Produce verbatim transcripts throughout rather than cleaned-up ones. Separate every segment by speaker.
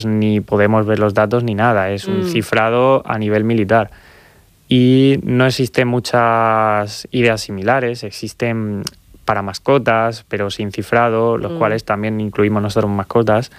Speaker 1: ni podemos ver los datos ni nada, es un
Speaker 2: Mm.
Speaker 1: cifrado a nivel militar. Y no existen muchas ideas similares, existen para mascotas, pero sin cifrado, los
Speaker 2: Mm.
Speaker 1: cuales también incluimos nosotros mascotas,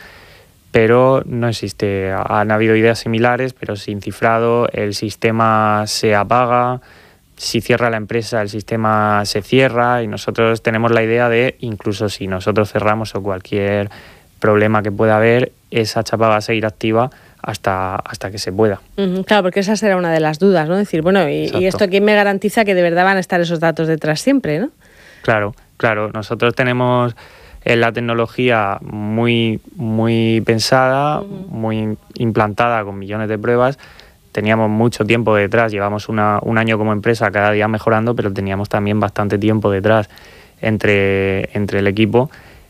Speaker 1: pero no existe. Han habido ideas similares, pero sin cifrado, el sistema se apaga, si cierra la empresa el sistema se cierra y nosotros tenemos la idea de, incluso si nosotros cerramos o cualquier problema que pueda haber, esa chapa va a seguir activa hasta, hasta que se pueda.
Speaker 2: Uh-huh. Claro, porque esa será una de las dudas, ¿no? Decir, bueno, ¿y, ¿y esto quién me garantiza que de verdad van a estar esos datos detrás siempre, no?
Speaker 1: Claro, claro. Nosotros tenemos eh, la tecnología muy, muy pensada, uh-huh. muy implantada con millones de pruebas. Teníamos mucho tiempo detrás, llevamos una, un año como empresa cada día mejorando, pero teníamos también bastante tiempo detrás entre, entre el equipo.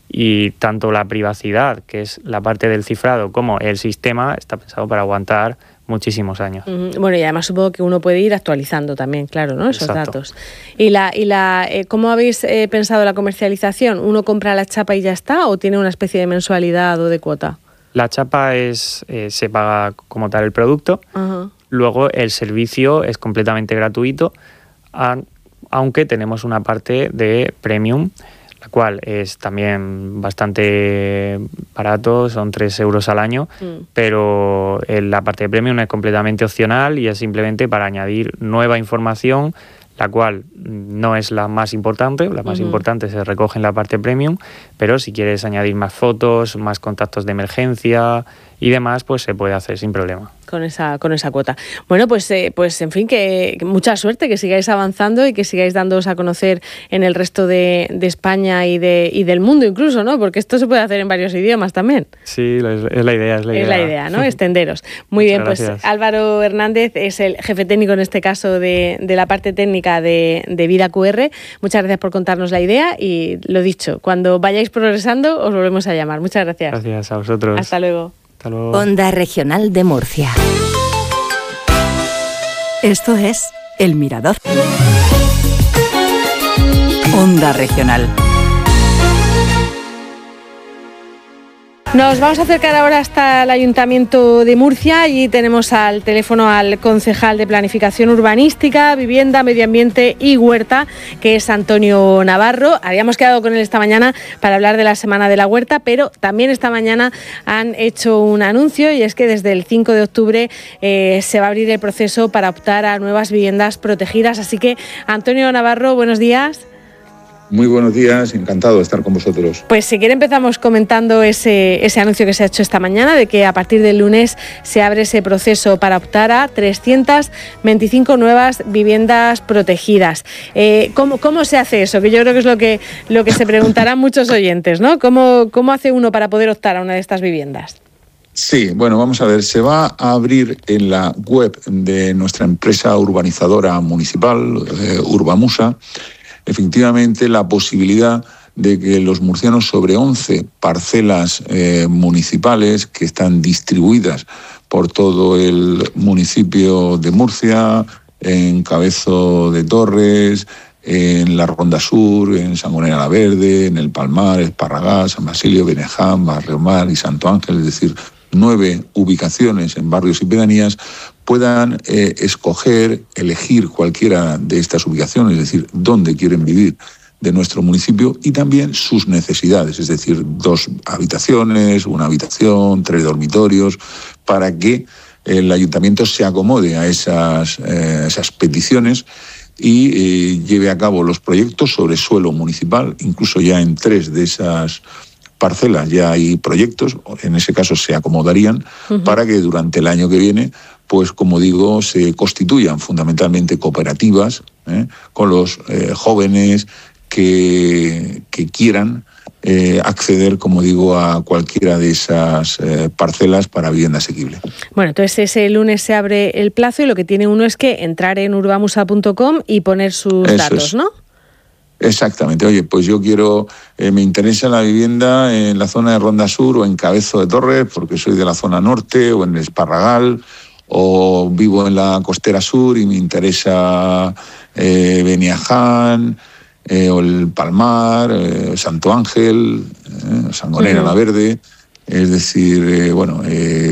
Speaker 1: Y tanto la privacidad, que es la parte del cifrado, como el sistema, está pensado para aguantar muchísimos años.
Speaker 2: Uh-huh. Bueno, y además supongo que uno puede ir actualizando también, claro, ¿no? Esos
Speaker 1: Exacto.
Speaker 2: datos. ¿Y la, y la, eh, cómo habéis eh, pensado la comercialización? ¿Uno compra la chapa y ya está o tiene una especie de mensualidad o de cuota?
Speaker 1: La chapa es eh, se paga como tal el producto.
Speaker 2: Uh-huh.
Speaker 1: Luego el servicio es completamente gratuito, a, aunque tenemos una parte de premium, la cual es también bastante barato, son tres euros al año, mm. pero la parte de premium es completamente opcional y es simplemente para añadir nueva información, la cual no es la más importante, la más uh-huh. importante se recoge en la parte premium, pero si quieres añadir más fotos, más contactos de emergencia y demás, pues se puede hacer sin problema.
Speaker 2: Con esa, con esa cuota. Bueno, pues, eh, pues en fin, que, que mucha suerte, que sigáis avanzando y que sigáis dándoos a conocer en el resto de, de España y, de, y del mundo incluso, ¿no? Porque esto se puede hacer en varios idiomas también.
Speaker 1: Sí, es la idea, es la idea.
Speaker 2: Es la idea, ¿no? Extenderos. Muy bien, pues
Speaker 1: gracias.
Speaker 2: Álvaro Hernández es el jefe técnico en este caso de, de la parte técnica de, de Vida Q R. Muchas gracias por contarnos la idea y lo dicho, cuando vayáis progresando os volvemos a llamar. Muchas gracias.
Speaker 1: Gracias a vosotros.
Speaker 2: Hasta luego.
Speaker 1: Hasta luego.
Speaker 3: Onda Regional de Murcia. Esto es El Mirador. Onda Regional.
Speaker 2: Nos vamos a acercar ahora hasta el Ayuntamiento de Murcia. Allí tenemos al teléfono al concejal de Planificación Urbanística, Vivienda, Medio Ambiente y Huerta, que es Antonio Navarro. Habíamos quedado con él esta mañana para hablar de la Semana de la Huerta, pero también esta mañana han hecho un anuncio y es que desde el cinco de octubre eh, se va a abrir el proceso para optar a nuevas viviendas protegidas. Así que, Antonio Navarro, buenos días.
Speaker 4: Muy buenos días, encantado de estar con vosotros.
Speaker 2: Pues si quiere empezamos comentando ese, ese anuncio que se ha hecho esta mañana de que a partir del lunes se abre ese proceso para optar a trescientas veinticinco nuevas viviendas protegidas. Eh, ¿cómo, ¿Cómo se hace eso? Que yo creo que es lo que, lo que se preguntarán muchos oyentes, ¿no? ¿Cómo, ¿Cómo hace uno para poder optar a una de estas viviendas?
Speaker 4: Sí, bueno, vamos a ver, se va a abrir en la web de nuestra empresa urbanizadora municipal, eh, Urbamusa, efectivamente la posibilidad de que los murcianos sobre once parcelas eh, municipales que están distribuidas por todo el municipio de Murcia, en Cabezo de Torres, en la Ronda Sur, en Sangonera la Verde, en el Palmar, Esparragat, San Basilio, Beneján, Barrio Mar y Santo Ángel, es decir, nueve ubicaciones en barrios y pedanías, puedan eh, escoger, elegir cualquiera de estas ubicaciones, es decir, dónde quieren vivir de nuestro municipio y también sus necesidades, es decir, dos habitaciones, una habitación, tres dormitorios, para que el ayuntamiento se acomode a esas, eh, esas peticiones y eh, lleve a cabo los proyectos sobre suelo municipal, incluso ya en tres de esas parcelas ya hay proyectos, en ese caso se acomodarían uh-huh. para que durante el año que viene, pues como digo, se constituyan fundamentalmente cooperativas ¿eh? con los eh, jóvenes que, que quieran eh, acceder, como digo, a cualquiera de esas eh, parcelas para vivienda asequible.
Speaker 2: Bueno, entonces ese lunes se abre el plazo y lo que tiene uno es que entrar en urbamusa punto com y poner sus
Speaker 4: Eso
Speaker 2: datos,
Speaker 4: es.
Speaker 2: ¿no?
Speaker 4: Exactamente. Oye, pues yo quiero, eh, me interesa la vivienda en la zona de Ronda Sur o en Cabezo de Torres, porque soy de la zona norte, o en Esparragal, o vivo en la costera sur y me interesa eh, Beniaján, eh, o el Palmar, eh, Santo Ángel, eh, Sangonera uh-huh. la Verde. Es decir, eh, bueno, eh,